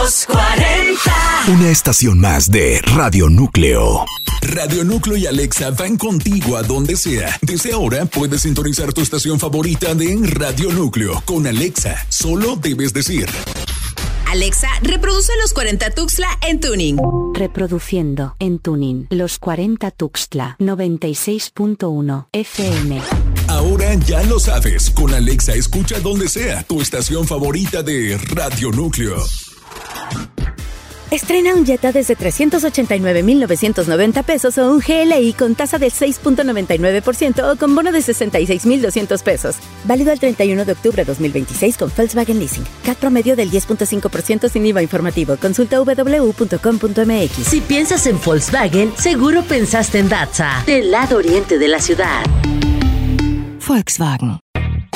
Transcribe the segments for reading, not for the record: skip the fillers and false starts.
Los 40. Una estación más de Radio Núcleo. Radio Núcleo y Alexa van contigo a donde sea. Desde ahora puedes sintonizar tu estación favorita de Radio Núcleo. Con Alexa, solo debes decir: Alexa, reproduce Los 40 Tuxtla en tuning. Reproduciendo en tuning Los 40 Tuxtla 96.1 FM. Ahora ya lo sabes. Con Alexa escucha donde sea tu estación favorita de Radio Núcleo. Estrena un Jetta desde 389,990 pesos o un GLI con tasa del 6.99% o con bono de 66,200 pesos. Válido al 31 de octubre 2026 con Volkswagen Leasing. CAT promedio del 10.5% sin IVA informativo. Consulta www.com.mx. Si piensas en Volkswagen, seguro pensaste en Datza, del lado oriente de la ciudad. Volkswagen.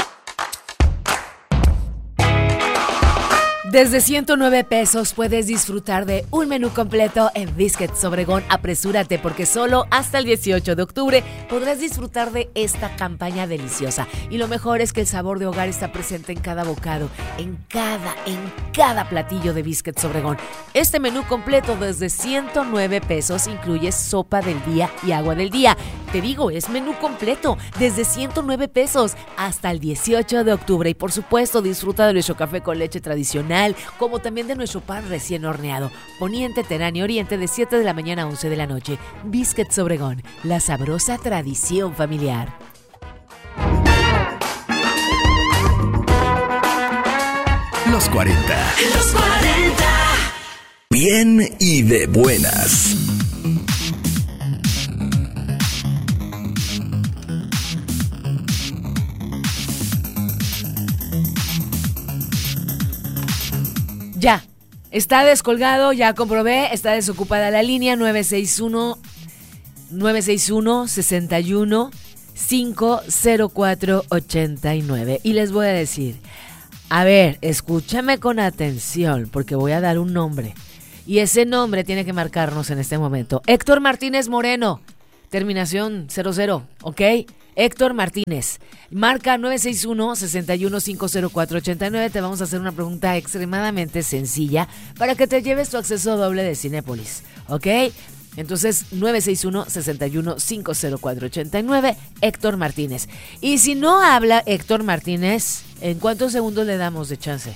Desde 109 pesos puedes disfrutar de un menú completo en Biscuits Obregón. Apresúrate porque solo hasta el 18 de octubre podrás disfrutar de esta campaña deliciosa. Y lo mejor es que el sabor de hogar está presente en cada bocado, en cada platillo de Biscuits Obregón. Este menú completo desde 109 pesos incluye sopa del día y agua del día. Te digo, es menú completo desde 109 pesos hasta el 18 de octubre. Y por supuesto, disfruta de nuestro café con leche tradicional, como también de nuestro pan recién horneado. Poniente, Terán y Oriente de 7 de la mañana a 11 de la noche. Biscuits Obregón, la sabrosa tradición familiar. Los 40. Los 40. Bien y de buenas. Ya, está descolgado, ya comprobé, está desocupada la línea 961-61 y les voy a decir, a ver, escúchame con atención porque voy a dar un nombre y ese nombre tiene que marcarnos en este momento. Héctor Martínez Moreno, terminación 00, ¿ok? Héctor Martínez, marca 961-61-50489. Te vamos a hacer una pregunta extremadamente sencilla para que te lleves tu acceso doble de Cinépolis, ¿ok? Entonces, 961-61-50489, Héctor Martínez. Y si no habla Héctor Martínez, ¿en cuántos segundos le damos de chance?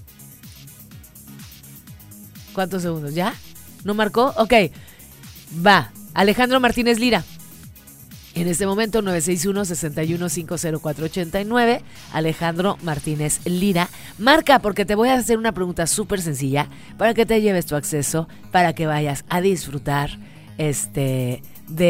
¿Cuántos segundos? ¿Ya? ¿No marcó? Ok, va. Alejandro Martínez Lira. En este momento, 961-61-50489, Alejandro Martínez Lira. Marca porque te voy a hacer una pregunta súper sencilla para que te lleves tu acceso, para que vayas a disfrutar de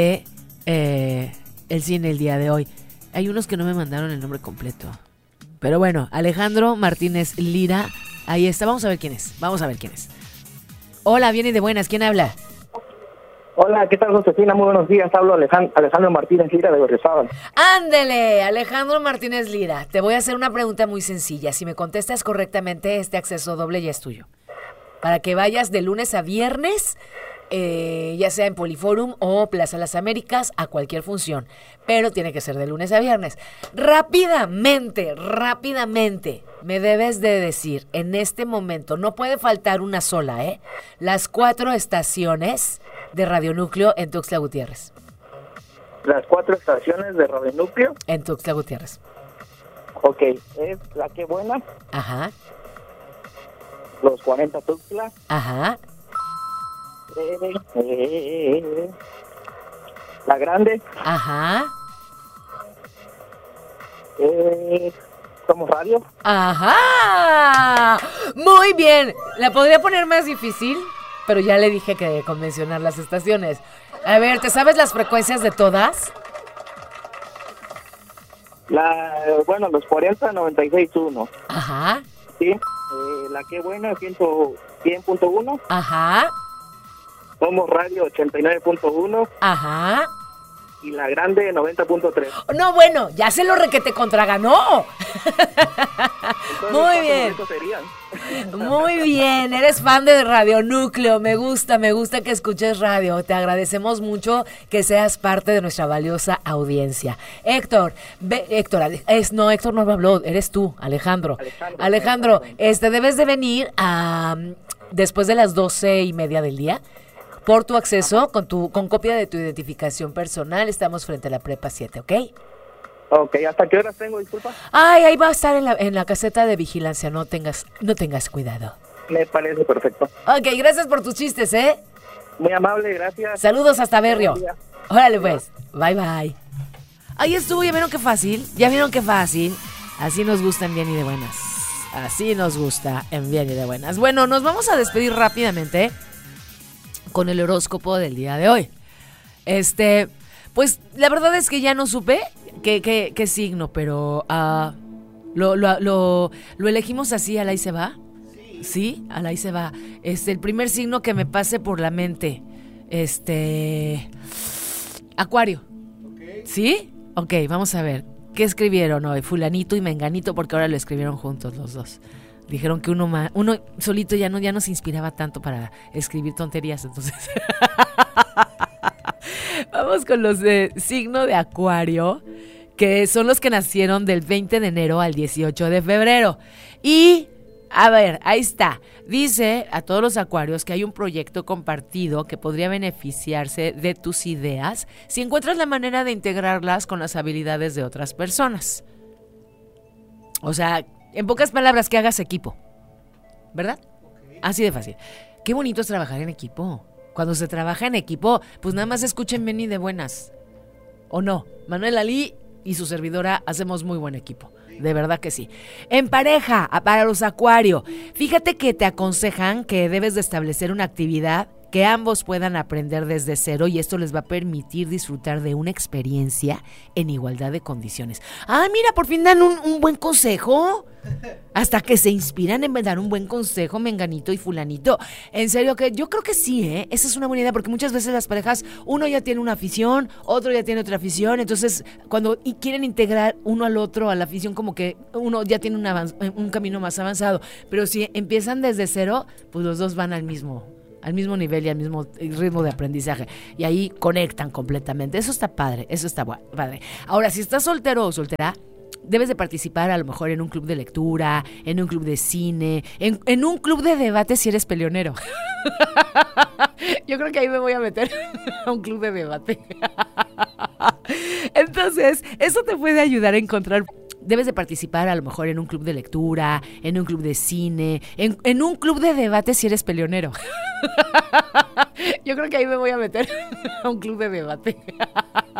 el cine el día de hoy. Hay unos que no me mandaron el nombre completo. Pero bueno, Alejandro Martínez Lira, ahí está. Vamos a ver quién es. Hola, bien y de buenas. ¿Quién habla? Hola, ¿qué tal, Josefina? Muy buenos días. Hablo Alejandro Martínez Lira de Berriozábal. Ándele, Alejandro Martínez Lira. Te voy a hacer una pregunta muy sencilla. Si me contestas correctamente, este acceso doble ya es tuyo. Para que vayas de lunes a viernes, ya sea en Poliforum o Plaza Las Américas, a cualquier función. Pero tiene que ser de lunes a viernes. Rápidamente, me debes de decir, en este momento, no puede faltar una sola, las 4 estaciones de Radio Núcleo en Tuxtla Gutiérrez. Las 4 estaciones de Radio Núcleo en Tuxtla Gutiérrez. Ok, es La Qué Buena. Ajá. Los 40 Tuxtla. Ajá. La Grande. Ajá. Somos Radio. Ajá. Muy bien. ¿La podría poner más difícil? Pero ya le dije que con mencionar las estaciones. A ver, ¿te sabes las frecuencias de todas? Los 40, 96.1. Ajá. Sí. La Qué Buena, 100.1. Ajá. Somos Radio, 89.1. Ajá. Y La Grande, 90.3. No, bueno, ya se lo requete contraganó. Muy bien. Muy bien, eres fan de Radio Núcleo. Me gusta que escuches radio. Te agradecemos mucho que seas parte de nuestra valiosa audiencia. Héctor no me habló, eres tú, Alejandro. Alejandro, debes de venir a después de las 12:30 del día, por tu acceso, con copia de tu identificación personal. Estamos frente a la Prepa 7, ¿ok? Ok, ¿hasta qué horas tengo, disculpa? Ay, ahí va a estar en la caseta de vigilancia, no tengas cuidado. Me parece perfecto. Ok, gracias por tus chistes, ¿eh? Muy amable, gracias. Saludos hasta Berrio. Buen día. Órale pues, bye bye. Ahí estuvo, ¿ya vieron qué fácil? Así nos gusta en Bien y de Buenas. Así nos gusta en Bien y de Buenas. Bueno, nos vamos a despedir rápidamente con el horóscopo del día de hoy. Pues la verdad es que ya no supe qué signo, pero lo elegimos así, al ahí se va. Sí, al ahí se va. El primer signo que me pase por la mente, Acuario. ¿Sí? Ok, vamos a ver. ¿Qué escribieron hoy? Fulanito y Menganito, porque ahora lo escribieron juntos los dos. Dijeron que uno solito ya no se inspiraba tanto para escribir tonterías, entonces. Vamos con los de signo de Acuario, que son los que nacieron del 20 de enero al 18 de febrero. Y, a ver, ahí está. Dice a todos los acuarios que hay un proyecto compartido que podría beneficiarse de tus ideas si encuentras la manera de integrarlas con las habilidades de otras personas. O sea, en pocas palabras, que hagas equipo, ¿verdad? Okay. Así de fácil. Qué bonito es trabajar en equipo. Cuando se trabaja en equipo, pues nada más escuchen Bien y de Buenas. ¿O no? Manuel Ali y su servidora hacemos muy buen equipo. De verdad que sí. En pareja, para los Acuario, fíjate que te aconsejan que debes de establecer una actividad que ambos puedan aprender desde cero, y esto les va a permitir disfrutar de una experiencia en igualdad de condiciones. Ah, mira, por fin dan un buen consejo. Hasta que se inspiran en dar un buen consejo, Menganito y Fulanito. En serio, que yo creo que sí, ¿eh? Esa es una buena idea, porque muchas veces las parejas, uno ya tiene una afición, otro ya tiene otra afición, entonces cuando quieren integrar uno al otro a la afición, como que uno ya tiene un camino más avanzado. Pero si empiezan desde cero, pues los dos van al mismo nivel y al mismo ritmo de aprendizaje, y ahí conectan completamente. Eso está padre, eso está padre. Ahora, si estás soltero o soltera, debes de participar a lo mejor en un club de lectura, en un club de cine, en un club de debate si eres peleonero. Yo creo que ahí me voy a meter a un club de debate. Entonces, eso te puede ayudar a encontrar. Debes de participar a lo mejor en un club de lectura, en un club de cine, en un club de debate si eres peleonero. Yo creo que ahí me voy a meter a un club de debate.